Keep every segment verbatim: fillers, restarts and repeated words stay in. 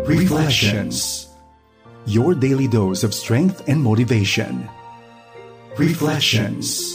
Reflections. Your daily dose of strength and motivation. Reflections.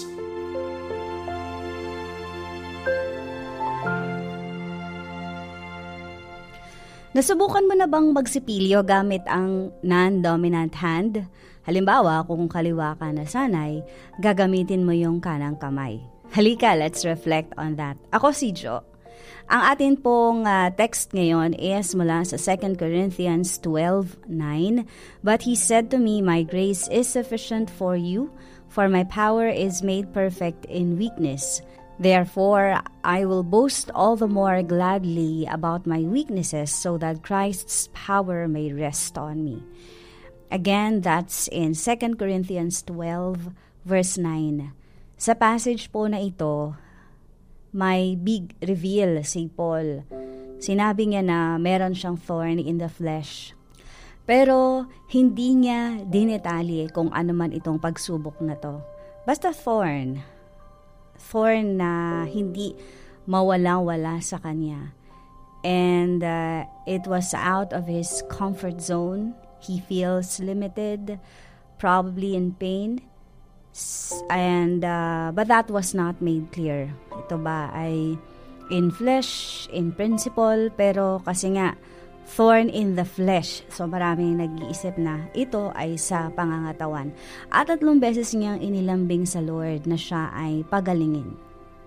Nasubukan mo na bang magsipilyo gamit ang non-dominant hand? Halimbawa, kung kaliwa ka na sanay, gagamitin mo yung kanang kamay. Halika, let's reflect on that. Ako si Jo. Ang atin pong uh, text ngayon is mula sa Second Corinthians twelve nine. But he said to me, my grace is sufficient for you, for my power is made perfect in weakness. Therefore, I will boast all the more gladly about my weaknesses so that Christ's power may rest on me. Again, that's in Second Corinthians twelve verse nine. Sa passage po na ito, may big reveal si Paul. Sinabi niya na meron siyang thorn in the flesh. Pero hindi niya dinetalye kung ano man itong pagsubok na to. Basta thorn. Thorn na hindi mawala-wala sa kanya. And uh, it was out of his comfort zone. He feels limited, probably in pain. And uh, but that was not made clear. Ito ba ay in flesh, in principle, pero kasi nga thorn in the flesh. So maraming nag-iisip na ito ay sa pangangatawan. At tatlong beses niyang inilambing sa Lord na siya ay pagalingin.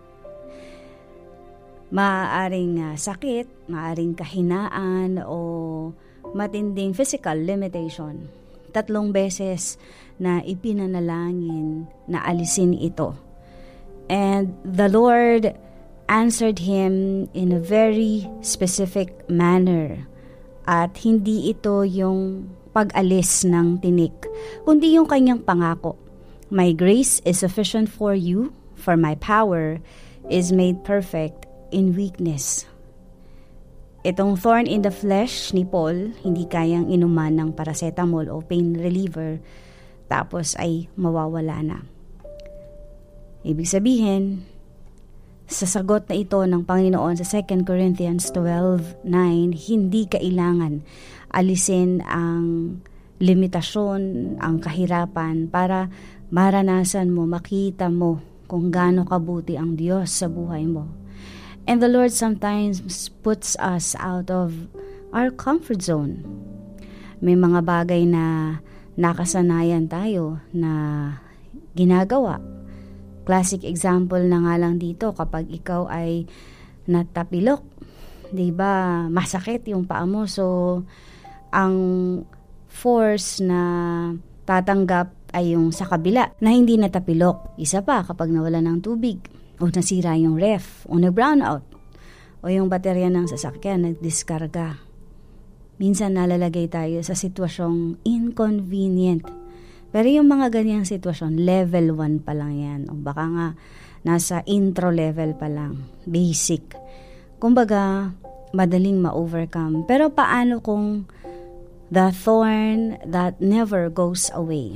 Maaring uh, sakit, maaring kahinaan o matinding physical limitation. Tatlong beses na ipinanalangin na alisin ito. And the Lord answered him in a very specific manner. At hindi ito yung pag-alis ng tinik, kundi yung kanyang pangako. My grace is sufficient for you, for my power is made perfect in weakness. Itong thorn in the flesh ni Paul, hindi kayang inuman ng paracetamol o pain reliever, tapos ay mawawala na. Ibig sabihin, sa sagot na ito ng Panginoon sa Second Corinthians twelve nine, hindi kailangan alisin ang limitasyon, ang kahirapan para maranasan mo, makita mo kung gaano kabuti ang Diyos sa buhay mo. And the Lord sometimes puts us out of our comfort zone. May mga bagay na nakasanayan tayo na ginagawa. Classic example na nga lang dito, kapag ikaw ay natapilok, 'di ba? Masakit yung paa mo. So ang force na tatanggap ay yung sa kabila na hindi natapilok. Isa pa kapag nawala ng tubig o nasira yung ref o nag-brown out o yung baterya ng sasakyan nagdiskarga. Minsan nalalagay tayo sa sitwasyong inconvenient. Pero yung mga ganyang sitwasyon, level one pa lang yan. O baka nga, nasa intro level pa lang. Basic. Kumbaga, madaling ma-overcome. Pero paano kung the thorn that never goes away?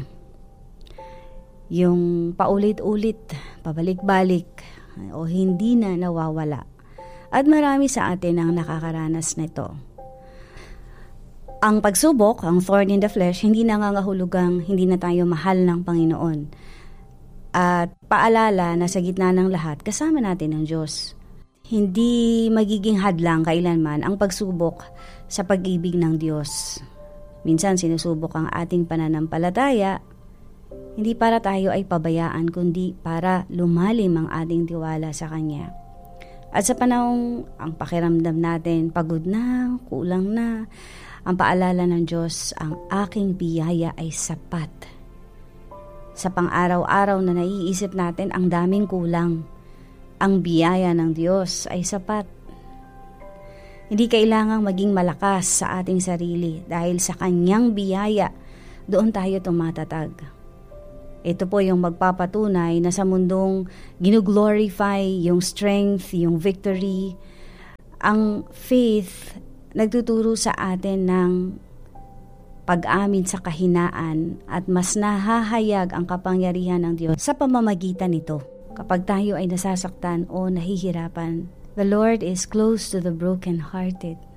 Yung paulit-ulit, pabalik-balik, o hindi na nawawala. At marami sa atin ang nakakaranas nito. Ang pagsubok, ang thorn in the flesh, hindi nangangahulugang hindi na tayo mahal ng Panginoon. At paalala na sa gitna ng lahat, kasama natin ang Diyos. Hindi magiging hadlang kailanman ang pagsubok sa pag-ibig ng Diyos. Minsan sinusubok ang ating pananampalataya, hindi para tayo ay pabayaan, kundi para lumalim ang ating tiwala sa Kanya. At sa panahong ang pakiramdam natin, pagod na, kulang na, ang paalala ng Diyos, ang aking biyaya ay sapat. Sa pang-araw-araw na naiisip natin, ang daming kulang. Ang biyaya ng Diyos ay sapat. Hindi kailangang maging malakas sa ating sarili dahil sa Kanyang biyaya, doon tayo tumatatag. Ito po yung magpapatunay na sa mundong ginuglorify yung strength, yung victory, ang faith nagtuturo sa atin ng pag-amin sa kahinaan at mas nahahayag ang kapangyarihan ng Diyos sa pamamagitan nito. Kapag tayo ay nasasaktan o nahihirapan, the Lord is close to the brokenhearted.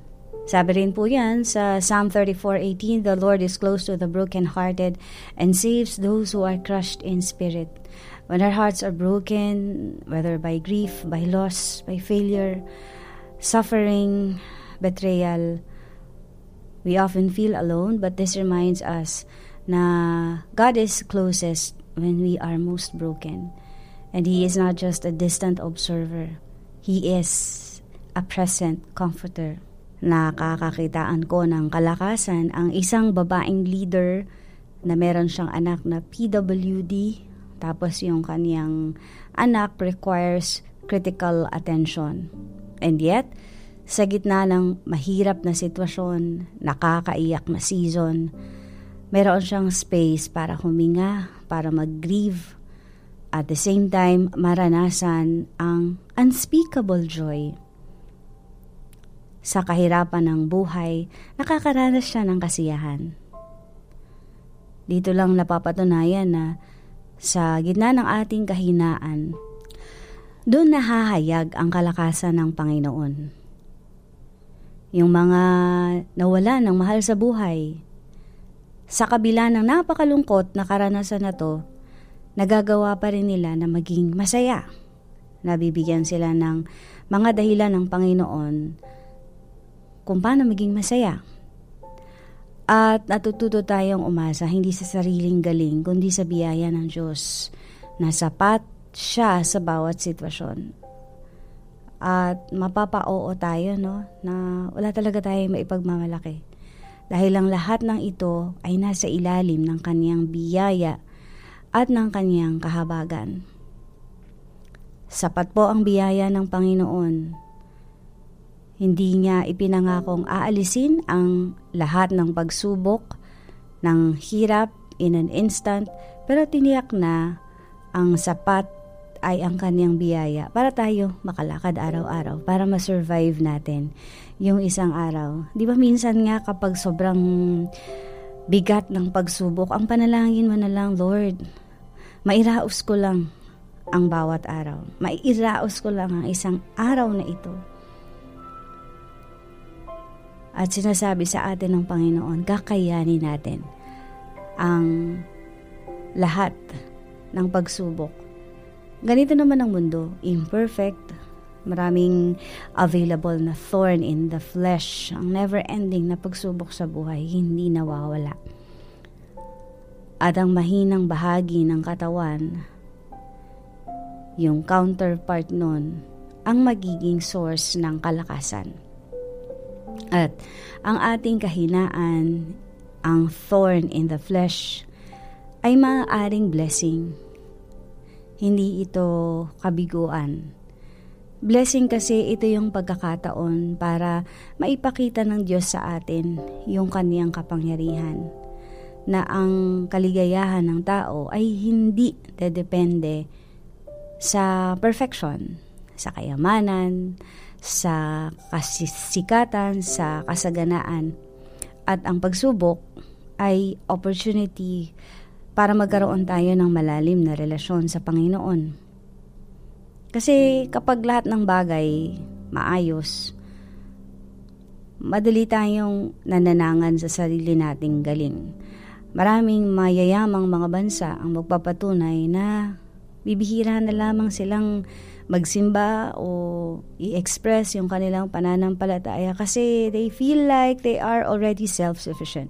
Sabi rin po yan sa Psalm thirty-four eighteen, "The Lord is close to the brokenhearted and saves those who are crushed in spirit." When our hearts are broken, whether by grief, by loss, by failure, suffering, betrayal, we often feel alone, but this reminds us na God is closest when we are most broken. And He is not just a distant observer. He is a present comforter. Nakakakitaan ko ng kalakasan ang isang babaeng leader na meron siyang anak na P W D, tapos yung kaniyang anak requires critical attention. And yet, sa gitna ng mahirap na sitwasyon, nakakaiyak na season, meron siyang space para huminga, para mag-grieve, at the same time, maranasan ang unspeakable joy. Sa kahirapan ng buhay, nakakaranas siya ng kasiyahan. Dito lang napapatunayan na sa gitna ng ating kahinaan, doon nahahayag ang kalakasan ng Panginoon. Yung mga nawala ng mahal sa buhay, sa kabila ng napakalungkot na karanasan na to, nagagawa pa rin nila na maging masaya. Nabibigyan sila ng mga dahilan ng Panginoon kung paano maging masaya. At natututo tayong umasa hindi sa sariling galing, kundi sa biyaya ng Diyos na sapat siya sa bawat sitwasyon. At mapapa-oo tayo, no, na wala talaga tayong maipagmamalaki. Dahil ang lahat ng ito ay nasa ilalim ng kaniyang biyaya at ng kaniyang kahabagan. Sapat po ang biyaya ng Panginoon. Hindi niya ipinangakong aalisin ang lahat ng pagsubok, ng hirap in an instant, pero tiniyak na ang sapat ay ang kaniyang biyaya para tayo makalakad araw-araw, para ma-survive natin yung isang araw. Di ba minsan nga kapag sobrang bigat ng pagsubok, ang panalangin mo na lang, Lord, mairaos ko lang ang bawat araw. Mairaos ko lang ang isang araw na ito. At sinasabi sa atin ng Panginoon, kakayanin natin ang lahat ng pagsubok. Ganito naman ang mundo, imperfect, maraming available na thorn in the flesh, ang never-ending na pagsubok sa buhay, hindi nawawala. At ang mahinang bahagi ng katawan, yung counterpart nun, ang magiging source ng kalakasan. At ang ating kahinaan, ang thorn in the flesh, ay maaaring blessing. Hindi ito kabiguan. Blessing kasi ito yung pagkakataon para maipakita ng Diyos sa atin yung kaniyang kapangyarihan, na ang kaligayahan ng tao ay hindi dedepende sa perfection, sa kayamanan, sa kasisikatan, sa kasaganaan. At ang pagsubok ay opportunity para magkaroon tayo ng malalim na relasyon sa Panginoon. Kasi kapag lahat ng bagay maayos, madali tayong nananangan sa sarili nating galing. Maraming mayayamang mga bansa ang magpapatunay na bibihira na lamang silang magsimba o i-express yung kanilang pananampalataya kasi they feel like they are already self-sufficient.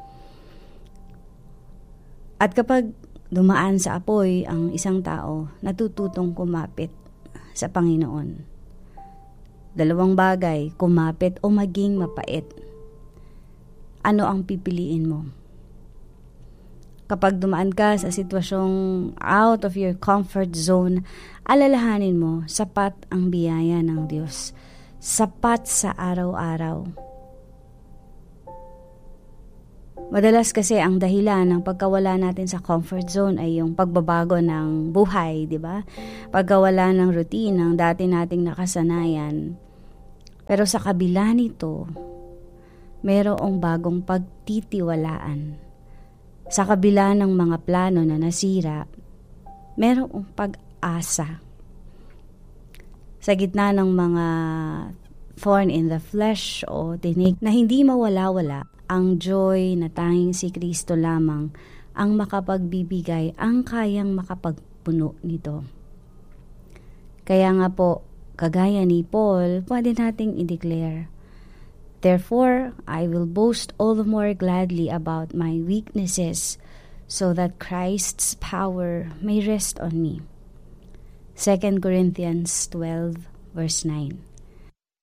At kapag dumaan sa apoy ang isang tao, natututong kumapit sa Panginoon. Dalawang bagay, kumapit o maging mapait. Ano ang pipiliin mo? Kapag dumaan ka sa sitwasyong out of your comfort zone, alalahanin mo, sapat ang biyaya ng Diyos. Sapat sa araw-araw. Madalas kasi ang dahilan ng pagkawala natin sa comfort zone ay yung pagbabago ng buhay, di ba? Pagkawala ng routine ng dati nating nakasanayan. Pero sa kabila nito, mayroong bagong pagtitiwalaan. Sa kabila ng mga plano na nasira, mayroong pag-asa. Sa gitna ng mga thorn in the flesh o tinik na hindi mawala-wala. Ang joy na tanging si Kristo lamang ang makapagbibigay, ang kayang makapagpuno nito. Kaya nga po, kagaya ni Paul, pwede nating i-declare, "Therefore, I will boast all the more gladly about my weaknesses, so that Christ's power may rest on me." Second Corinthians twelve, verse nine.